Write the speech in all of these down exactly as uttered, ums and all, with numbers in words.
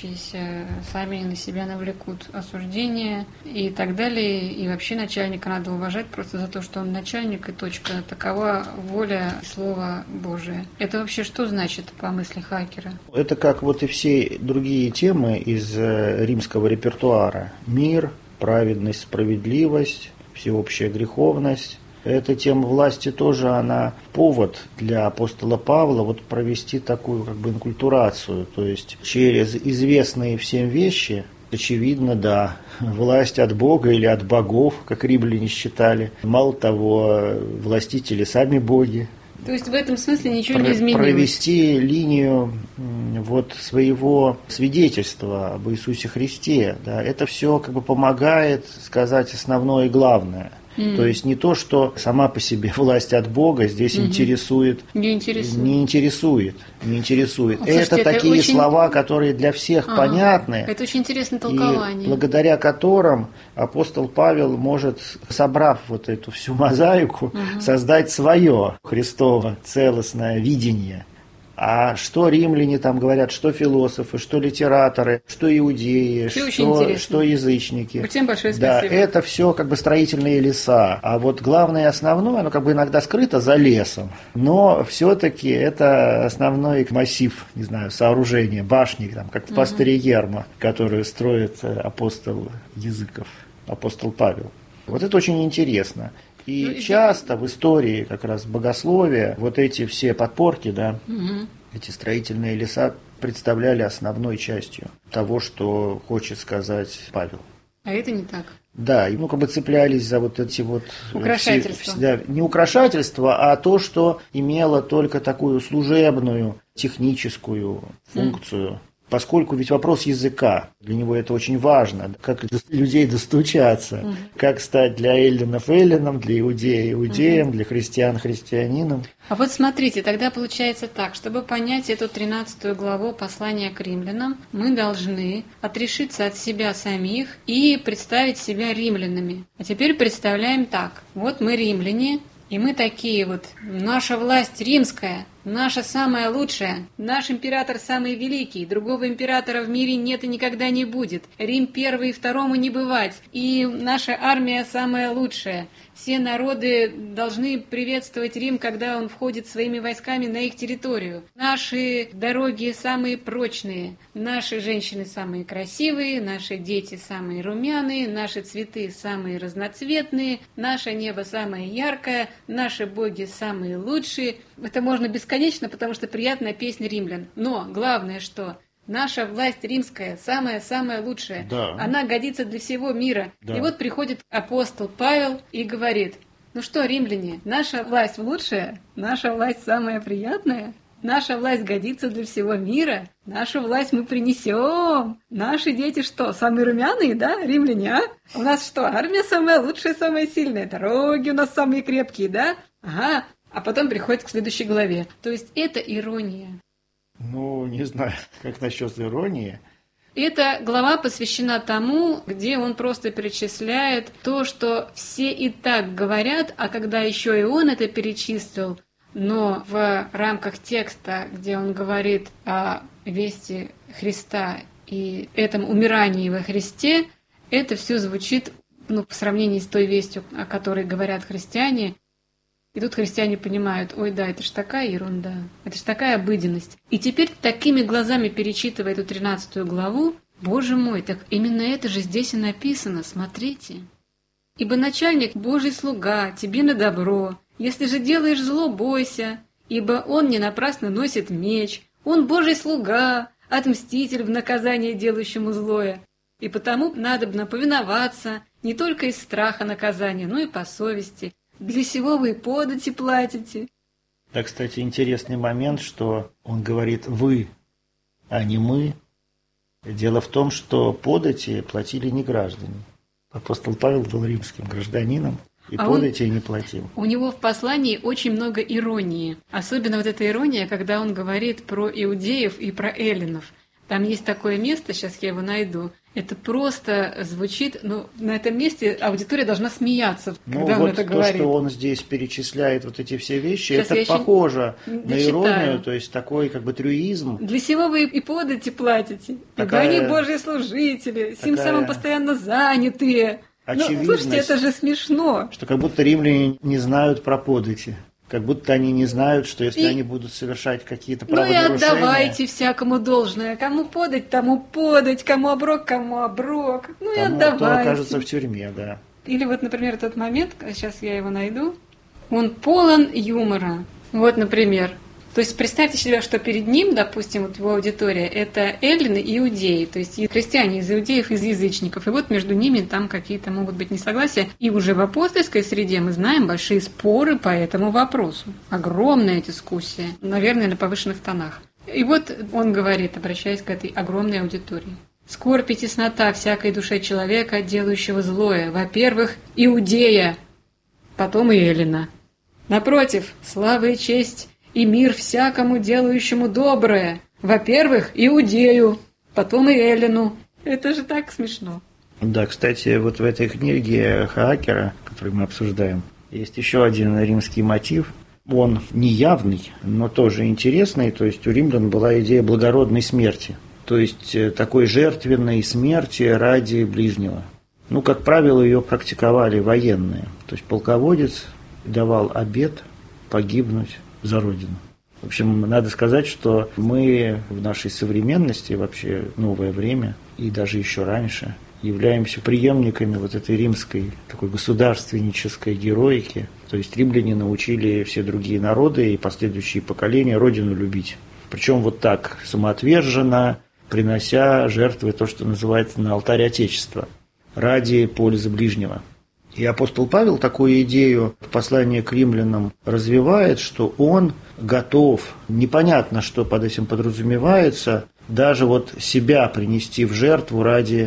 трудящиеся сами на себя навлекут осуждение и так далее. И вообще начальника надо уважать просто за то, что он начальник, и точка. Такова воля и слово Божие. Это вообще что значит по мысли Хакера? Это как вот и все другие темы из римского репертуара. Мир, праведность, справедливость, всеобщая греховность. Эта тема власти тоже, она повод для апостола Павла вот провести такую как бы инкультурацию, то есть через известные всем вещи, очевидно, да, власть от Бога или от богов, как римляне считали. Мало того, властители сами боги. То есть в этом смысле ничего Про- не изменилось? Провести линию вот своего свидетельства об Иисусе Христе, да, это все как бы помогает сказать основное и главное. Mm. То есть не то, что сама по себе власть от Бога здесь mm-hmm. интересует, не интересует, не интересует, не интересует. Слушайте, это, это такие очень... слова, которые для всех ага. понятны. Это очень интересное толкование. И благодаря которым апостол Павел может, собрав вот эту всю мозаику, mm-hmm. создать свое Христово целостное видение. А что римляне там говорят, что философы, что литераторы, что иудеи, что, что язычники. Всем большое да, спасибо. Это все как бы строительные леса. А вот главное и основное, оно как бы иногда скрыто за лесом. Но все-таки это основной массив, не знаю, сооружения, башни, там, как в пастыре Ерма, которую строит апостол языков, апостол Павел. Вот это очень интересно. И ну, часто в истории как раз богословия вот эти все подпорки, да, угу. эти строительные леса представляли основной частью того, что хочет сказать Павел. А это не так. Да, и ну как бы цеплялись за вот эти вот... Украшательства. Все, да, не украшательства, а то, что имело только такую служебную, техническую функцию. Mm. Поскольку ведь вопрос языка, для него это очень важно, как до людей достучаться, mm-hmm. как стать для эллинов эллином, для иудея иудеем, mm-hmm. для христиан христианином. А вот смотрите, тогда получается так, чтобы понять эту тринадцатую главу послания к римлянам, мы должны отрешиться от себя самих и представить себя римлянами. А теперь представляем так, вот мы римляне, и мы такие вот, наша власть римская, наша самая лучшая, наш император самый великий, другого императора в мире нет и никогда не будет, Рим первый и второму не бывать, и наша армия самая лучшая. Все народы должны приветствовать Рим, когда он входит своими войсками на их территорию. Наши дороги самые прочные, наши женщины самые красивые, наши дети самые румяные, наши цветы самые разноцветные, наше небо самое яркое, наши боги самые лучшие. Это можно бесконечно, потому что приятная песня римлян. Но главное, что... Наша власть римская, самая-самая лучшая, да. Она годится для всего мира. Да. И вот приходит апостол Павел и говорит, ну что, римляне, наша власть лучшая, наша власть самая приятная, наша власть годится для всего мира, нашу власть мы принесем. Наши дети что, самые румяные, да, римляне, а? У нас что, армия самая лучшая, самая сильная, дороги у нас самые крепкие, да? Ага, а потом приходит к следующей главе. То есть это ирония. Ну, не знаю, как насчет иронии. Эта глава посвящена тому, где он просто перечисляет то, что все и так говорят, а когда еще и он это перечислил, но в рамках текста, где он говорит о вести Христа и этом умирании во Христе, это все звучит, ну, по сравнению с той вестью, о которой говорят христиане. И тут христиане понимают, ой, да, это ж такая ерунда, это ж такая обыденность. И теперь такими глазами перечитывая эту тринадцатую главу, Боже мой, так именно это же здесь и написано, смотрите. «Ибо начальник Божий слуга, тебе на добро, если же делаешь зло, бойся, ибо он не напрасно носит меч, он Божий слуга, отмститель в наказание делающему злое, и потому надобно повиноваться не только из страха наказания, но и по совести». Для сего вы и подати платите. Да, кстати, интересный момент, что он говорит «вы», а не «мы». Дело в том, что подати платили не граждане. Апостол Павел был римским гражданином, и а подати он, не платил. У него в послании очень много иронии. Особенно вот эта ирония, когда он говорит про иудеев и про эллинов. Там есть такое место, сейчас я его найду, Это просто звучит, ну, на этом месте аудитория должна смеяться, ну, когда вот он это то, говорит. что он здесь перечисляет вот эти все вещи, Сейчас это похоже на иронию, читаю. То есть такой как бы трюизм. Для сего вы и подати платите, Такая, ибо они Божьи служители, сим такая самым постоянно занятые. Ну, слушайте, это же смешно. Что как будто римляне не знают про подати. Как будто они не знают, что если и... они будут совершать какие-то Ну правонарушения... и отдавайте всякому должное. Кому подать, тому подать. Кому оброк, кому оброк. Ну и отдавайте. Тому окажется в тюрьме, да. Или вот, например, тот момент, сейчас я его найду, он полон юмора. Вот, например. То есть представьте себе, что перед ним, допустим, вот его аудитория, это эллины и иудеи, то есть и христиане из иудеев, из язычников. И вот между ними там какие-то могут быть несогласия. И уже в апостольской среде мы знаем большие споры по этому вопросу. Огромная дискуссия, наверное, на повышенных тонах. И вот он говорит, обращаясь к этой огромной аудитории. «Скорбь и теснота всякой душе человека, делающего злое. Во-первых, иудея, потом и эллина. Напротив, слава и честь и мир всякому делающему доброе. Во-первых, иудею, потом и эллину». Это же так смешно. Да, кстати, вот в этой книге Хаакера, которую мы обсуждаем, есть еще один римский мотив. Он неявный, но тоже интересный. То есть у римлян была идея благородной смерти. То есть такой жертвенной смерти ради ближнего. Ну, как правило, ее практиковали военные. То есть полководец давал обет погибнуть за Родину. В общем, надо сказать, что мы в нашей современности, вообще новое время, и даже еще раньше, являемся преемниками вот этой римской такой государственнической героики. То есть римляне научили все другие народы и последующие поколения Родину любить. Причем вот так, самоотверженно, принося жертвы, то, что называется, на алтарь Отечества, ради пользы ближнего. И апостол Павел такую идею в послании к римлянам развивает, что он готов, непонятно, что под этим подразумевается, даже вот себя принести в жертву ради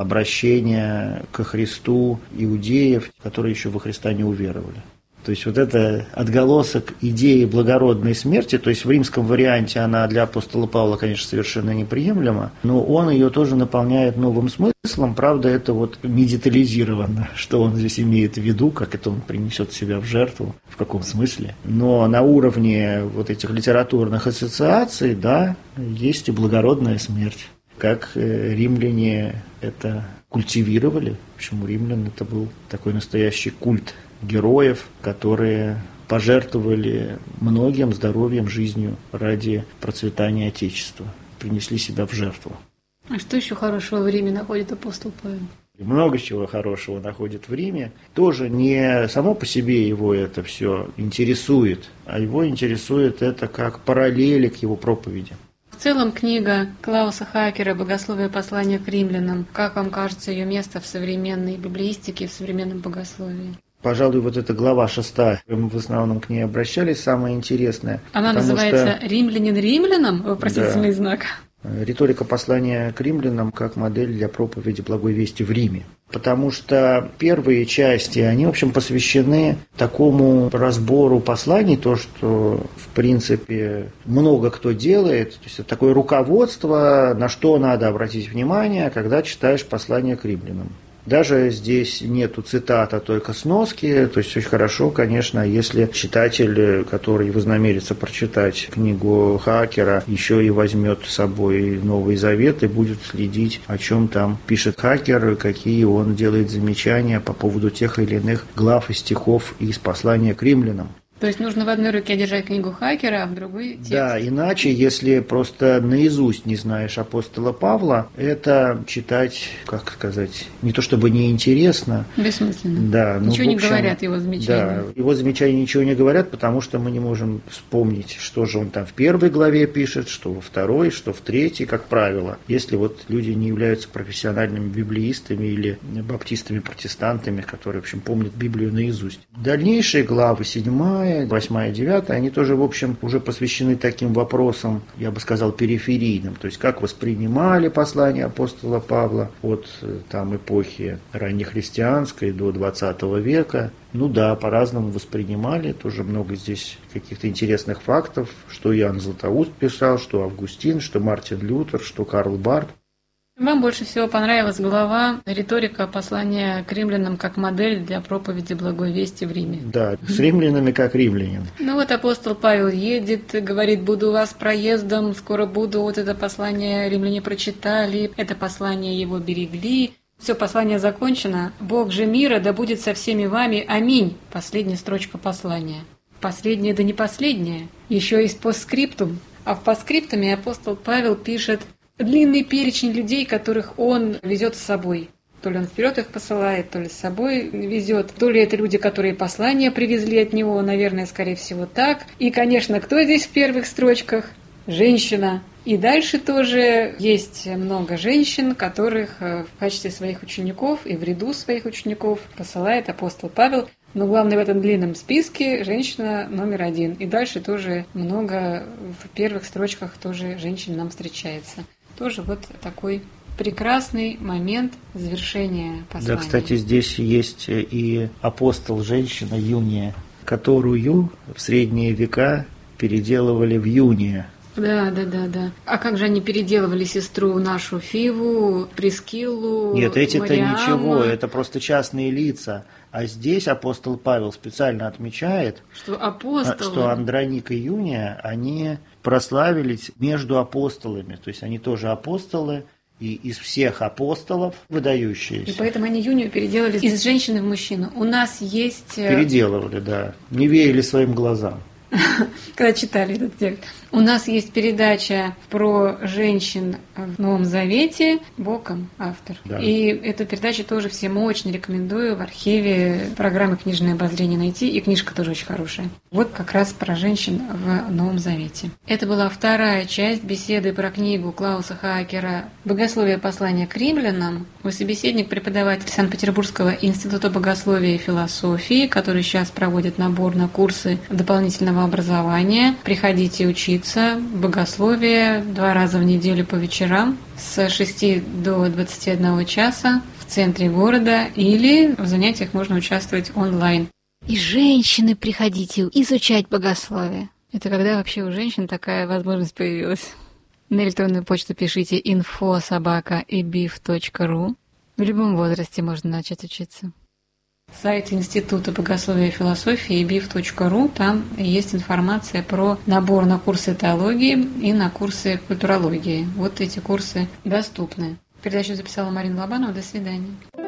обращения ко Христу иудеев, которые еще во Христа не уверовали. То есть вот это отголосок идеи благородной смерти, то есть в римском варианте она для апостола Павла, конечно, совершенно неприемлема, но он ее тоже наполняет новым смыслом, правда, это вот не детализировано, что он здесь имеет в виду, как это он принесет себя в жертву, в каком смысле. Но на уровне вот этих литературных ассоциаций, да, есть и благородная смерть, как римляне это культивировали. В общем, у римлян это был такой настоящий культ героев, которые пожертвовали многим здоровьем, жизнью ради процветания Отечества, принесли себя в жертву. А что еще хорошего в Риме находит апостол Павел? Много чего хорошего находит в Риме. Тоже не само по себе его это все интересует, а его интересует это как параллели к его проповеди. В целом книга Клауса Хаакера «Богословие послания к римлянам». Как вам кажется ее место в современной библеистике, в современном богословии? Пожалуй, вот эта глава шестая, мы в основном к ней обращались, самое интересное. Она называется что... «Римлянин римлянам»? Вопросительный да. знак. Риторика послания к римлянам как модель для проповеди благой вести в Риме. Потому что первые части, они, в общем, посвящены такому разбору посланий, то, что, в принципе, много кто делает. То есть это такое руководство, на что надо обратить внимание, когда читаешь послание к римлянам. Даже здесь нету цитат, а только сноски, то есть очень хорошо, конечно, если читатель, который вознамерится прочитать книгу Хаакера, еще и возьмет с собой Новый Завет и будет следить, о чем там пишет Хаакер, какие он делает замечания по поводу тех или иных глав и стихов из послания к римлянам. То есть нужно в одной руке держать книгу Хаакера, а в другой текст. Да, иначе, если просто наизусть не знаешь апостола Павла, это читать, как сказать, не то чтобы неинтересно. Бессмысленно. Да, ну, ничего в общем, не говорят его замечания. Да, его замечания ничего не говорят, потому что мы не можем вспомнить, что же он там в первой главе пишет, что во второй, что в третьей, как правило. Если вот люди не являются профессиональными библеистами или баптистами-протестантами, которые, в общем, помнят Библию наизусть. Дальнейшие главы, седьмая, восьмая, девятая, они тоже, в общем, уже посвящены таким вопросам, я бы сказал, периферийным. То есть, как воспринимали послание апостола Павла от там, эпохи раннехристианской до двадцатого века. Ну да, по-разному воспринимали. Тоже много здесь каких-то интересных фактов, что Иоанн Златоуст писал, что Августин, что Мартин Лютер, что Карл Барт. Вам больше всего понравилась глава «Риторика послания к римлянам как модель для проповеди благой вести в Риме». Да, с римлянами как римлянин. Ну вот апостол Павел едет, говорит: буду у вас проездом, скоро буду, вот это послание римляне прочитали, это послание его берегли. Все, послание закончено. Бог же мира да будет со всеми вами. Аминь. Последняя строчка послания. Последняя, да не последняя. Еще есть постскриптум. А в постскриптуме апостол Павел пишет длинный перечень людей, которых он везет с собой. То ли он вперед их посылает, то ли с собой везет, то ли это люди, которые послания привезли от него, наверное, скорее всего так. И, конечно, кто здесь в первых строчках? Женщина. И дальше тоже есть много женщин, которых в качестве своих учеников и в ряду своих учеников посылает апостол Павел. Но главное в этом длинном списке женщина номер один. И дальше тоже много в первых строчках тоже женщин нам встречается. Тоже вот такой прекрасный момент завершения послания. Да, кстати, здесь есть и апостол женщина Юния, которую в средние века переделывали в Юния. Да, да, да, да. А как же они переделывали сестру нашу Фиву, Прискиллу, Нет, эти-то Мариамма? ничего, это просто частные лица. А здесь апостол Павел специально отмечает, что апостолы, что Андроник и Юния, они прославились между апостолами. То есть они тоже апостолы, и из всех апостолов выдающиеся. И поэтому они Юнию переделали из женщины в мужчину. У нас есть... Переделывали, да. Не верили своим глазам. Когда читали этот текст. У нас есть передача про женщин в Новом Завете, Боком автор. Да. И эту передачу тоже всем очень рекомендую в архиве программы «Книжное обозрение» найти, и книжка тоже очень хорошая. Вот как раз про женщин в Новом Завете. Это была вторая часть беседы про книгу Клауса Хаакера «Богословие послания к римлянам». Мой собеседник, преподаватель Санкт-Петербургского института богословия и философии, который сейчас проводит набор на курсы дополнительного образования. Приходите учиться. Богословие два раза в неделю по вечерам с шести до двадцати одного часа в центре города, или в занятиях можно участвовать онлайн. И женщины, приходите изучать богословие. Это когда вообще у женщин такая возможность появилась? На электронную почту пишите инфо собака и биф точка ру. В любом возрасте можно начать учиться. Сайт Института богословия и философии и биф точка ру. Там есть информация про набор на курсы теологии и на курсы культурологии. Вот эти курсы доступны. Передачу записала Марина Лобанова. До свидания.